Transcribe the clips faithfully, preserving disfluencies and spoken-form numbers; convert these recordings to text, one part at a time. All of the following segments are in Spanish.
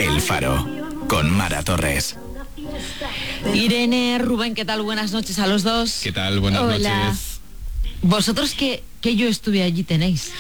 El Faro, con Mara Torres. Irene, Rubén, ¿qué tal? Buenas noches a los dos. ¿Qué tal? Buenas Hola. noches. ¿Vosotros qué, qué yo estuve allí tenéis?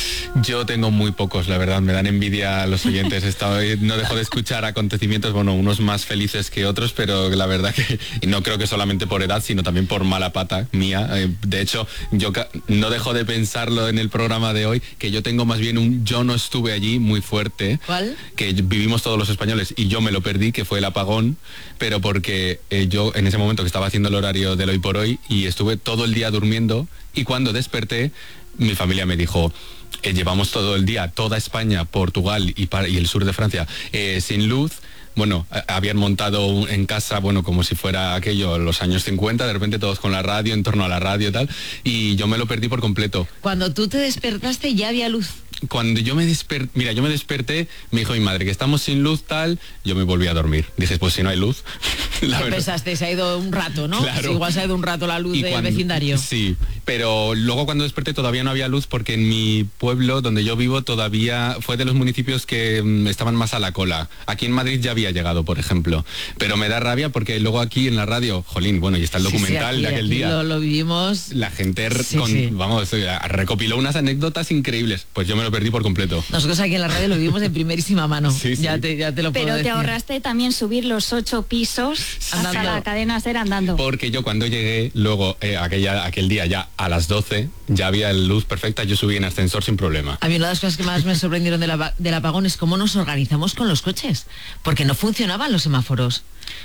Yo tengo muy pocos, la verdad, me dan envidia a los oyentes. Estaba, no dejo de escuchar acontecimientos, bueno, unos más felices que otros, pero la verdad que y no creo que solamente por edad, sino también por mala pata mía. De hecho, yo no dejo de pensarlo en el programa de hoy, que yo tengo más bien un yo no estuve allí muy fuerte. ¿Cuál? Que vivimos todos los españoles y yo me lo perdí, que fue el apagón, pero porque eh, yo en ese momento que estaba haciendo el horario del Hoy por Hoy y estuve todo el día durmiendo y cuando desperté, mi familia me dijo... Eh, llevamos todo el día, toda España, Portugal y, para, y el sur de Francia eh, sin luz. Bueno, a, habían montado un, en casa, bueno, como si fuera aquello, los años cincuenta, de repente todos con la radio, en torno a la radio y tal, y yo me lo perdí por completo. Cuando tú te despertaste ya había luz. Cuando yo me desperté, mira, yo me desperté, me dijo mi madre que estamos sin luz tal, yo me volví a dormir. Dije, pues si no hay luz. La pensaste, se ha ido un rato, ¿no? Claro. Sí, igual se ha ido un rato la luz Y del cuando, vecindario. Sí, pero luego cuando desperté todavía no había luz porque en mi pueblo, donde yo vivo, todavía fue de los municipios que mm, estaban más a la cola. Aquí en Madrid ya había llegado, por ejemplo. Pero me da rabia porque luego aquí en la radio, jolín, bueno, y está el documental sí, sí, aquí, de aquel aquí día. Lo, lo vivimos. La gente, sí, con, sí. vamos, recopiló unas anécdotas increíbles. Pues yo me lo perdí por completo. Nosotros aquí en la radio lo vivimos de primerísima mano. Sí, sí. Ya, te, ya te lo puedo Pero decir. te ahorraste también subir los ocho pisos hasta Andando. la cadena SER andando. Porque yo cuando llegué, luego, eh, aquella, aquel día ya a las doce, ya había luz perfecta, yo subí en ascensor sin problema. A mí una de las cosas que más me sorprendieron de la, del apagón es cómo nos organizamos con los coches, porque no funcionaban los semáforos.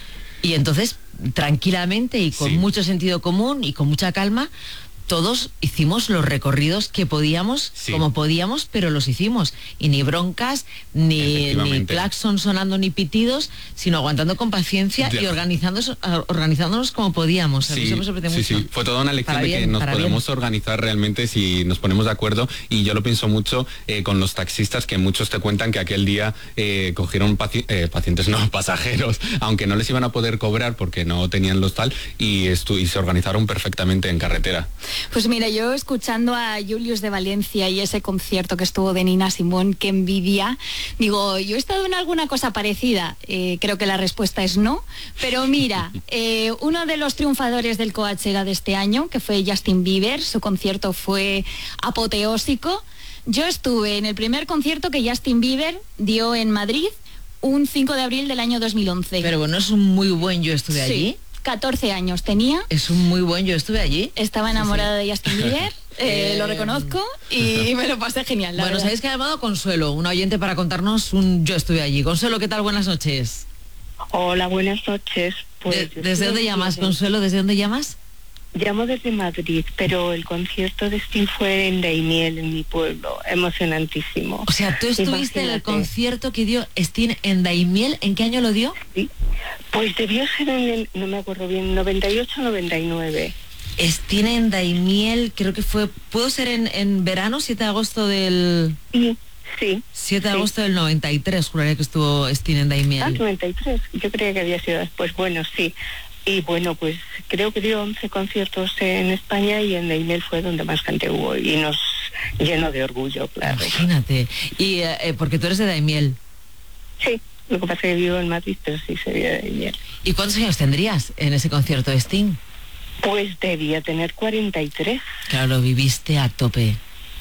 Y entonces, tranquilamente y con Sí. mucho sentido común y con mucha calma, todos hicimos los recorridos que podíamos, Sí. como podíamos, pero los hicimos. Y ni broncas, ni, ni Efectivamente. claxon sonando, ni pitidos, sino aguantando con paciencia Ya. y organizándonos, organizándonos como podíamos. A mí Sí, eso me sorprendió sí, mucho. sí, fue toda una lección Para de bien, que nos para podemos bien. organizar realmente si nos ponemos de acuerdo, y yo lo pienso mucho eh, con los taxistas, que muchos te cuentan que aquel día eh, cogieron paci eh, pacientes, no, pasajeros, aunque no les iban a poder cobrar porque no tenían los tal, y, y se organizaron perfectamente en carretera. Pues mira, yo escuchando a Julius de Valencia y ese concierto que estuvo de Nina Simone, qué envidia, digo, yo he estado en alguna cosa parecida, eh, creo que la respuesta es no, pero mira, eh, uno de los triunfadores del Coachella de este año, que fue Justin Bieber, su concierto fue apoteósico. Yo estuve en el primer concierto que Justin Bieber dio en Madrid un cinco de abril del año dos mil once. Pero bueno, es un muy buen yo estuve Sí, allí. catorce años tenía. Es un muy buen yo estuve allí. Estaba enamorada de Justin Bieber, eh, Eh, lo reconozco, y me lo pasé genial, la Bueno, verdad. sabéis que ha llamado Consuelo, una oyente, para contarnos un yo estuve allí. Consuelo, ¿qué tal? Buenas noches. Hola, buenas noches. Pues De- yo ¿Desde estoy dónde aquí llamas, de- Consuelo? ¿Desde dónde llamas? Llamo desde Madrid, pero el concierto de Sting fue en Daimiel, en mi pueblo. Emocionantísimo. O sea, tú estuviste en el Imagínate. concierto que dio Sting en Daimiel. ¿En qué año lo dio? Sí. Pues debió ser en el, no me acuerdo bien, noventa y ocho noventa y nueve. Sting en Daimiel, creo que fue... ¿Pudo ser en, en verano, siete de agosto del... Sí, sí. siete de Sí. agosto del noventa y tres, juraría que estuvo Sting en Ah, Daimiel. noventa y tres. Yo creía que había sido después. Bueno, sí. Y bueno, pues creo que dio once conciertos en España y en Daimiel fue donde más gente hubo y nos llenó de orgullo, claro. Imagínate. Y eh, eh, porque tú eres de Daimiel. Sí, lo que pasa es que vivo en Madrid, pero sí sería de Daimiel. ¿Y cuántos años tendrías en ese concierto de Sting? Pues debía tener cuarenta y tres, Claro, lo viviste a tope.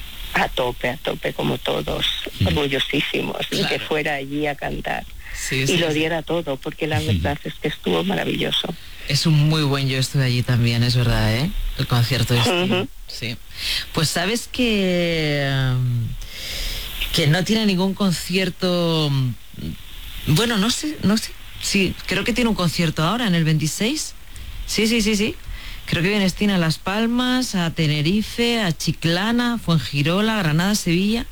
a tope, a tope, como todos, orgullosísimos de que Claro. fuera allí a cantar Sí, y sí, lo sí. diera todo, porque la verdad es que estuvo maravilloso. Es un muy buen yo estuve allí también, es verdad, ¿eh? El concierto de Sting. Ujú. Sí. Pues sabes que... um, que no tiene ningún concierto... um, Bueno, no sé, no sé. Sí, creo que tiene un concierto ahora, en el veintiséis. Sí, sí, sí, sí. Creo que viene Sting a Las Palmas, a Tenerife, a Chiclana, Fuengirola, Granada, Sevilla.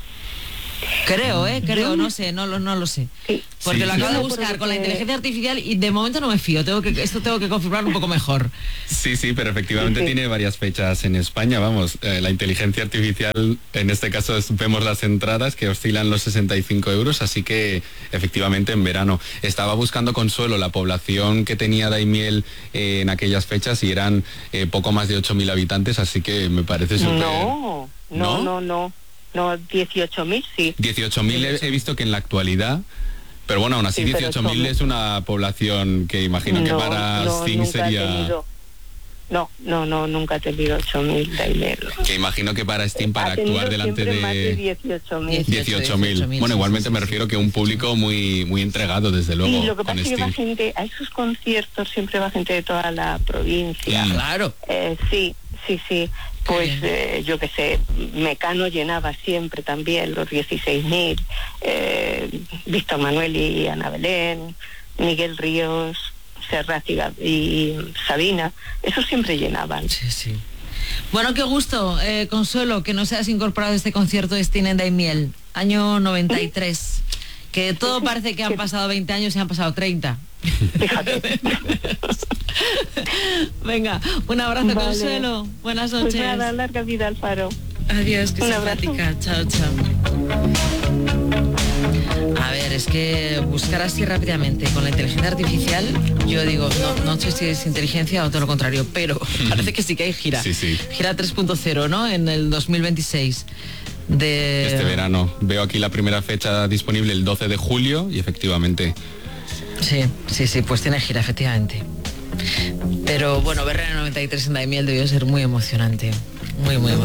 Creo, ¿eh? Creo, no sé, no lo, no lo sé. Sí. Porque Sí, lo sí. acabo de Yo me buscar acuerdo con la que- inteligencia artificial y de momento no me fío. Tengo que, esto tengo que confirmar un poco mejor. Sí, sí, pero efectivamente Sí. tiene varias fechas en España, vamos, eh, la inteligencia artificial, en este caso es- vemos las entradas que oscilan los sesenta y cinco euros, así que efectivamente en verano. Estaba buscando Consuelo la población que tenía Daimiel eh, en aquellas fechas y eran eh, poco más de ocho mil habitantes, así que me parece súper... No, no, ¿No? no, no, no, dieciocho mil sí. dieciocho mil he, he visto que en la actualidad, Pero bueno, aún así Sí, pero dieciocho mil somos- es una población que imagino que No, para no, Sting nunca he sería... tenido- No, no, no, nunca he tenido ocho mil de dinero. Que imagino que para Sting, para Ha tenido actuar delante siempre más de de dieciocho mil. dieciocho mil. Bueno, sí, igualmente sí, me sí, refiero sí, que un sí, público muy muy entregado, desde luego, Sí, lo que con pasa es que va Sting. gente, a esos conciertos siempre va gente de toda la provincia. Mm. Claro. Eh, sí, sí, sí. Pues eh, yo qué sé, Mecano llenaba siempre también los dieciséis mil, eh, Víctor Manuel y Ana Belén, Miguel Ríos, Serrat y, Gab- y Sabina, esos siempre llenaban. Sí, sí. Bueno, qué gusto, eh, Consuelo, que nos hayas incorporado a este concierto de Sting en Daimiel, año noventa y tres. Que todo parece que han pasado veinte años y han pasado treinta. Fíjate. Venga, un abrazo, Vale. Consuelo. Buenas Pues noches. nada, larga vida al Faro. Adiós, qué Un abrazo. simpática. Chao, chao. A ver, es que buscar así rápidamente con la inteligencia artificial, yo digo, no, no sé si es inteligencia o todo lo contrario, pero parece que sí que hay gira. Sí, sí. Gira tres punto cero, ¿no? En el dos mil veintiséis. De... Este verano. Veo aquí la primera fecha disponible el doce de julio y efectivamente... Sí, sí, sí, pues tiene gira, efectivamente. Pero bueno, verla en el noventa y tres en Daimiel debió ser muy emocionante. Muy, muy emocionante.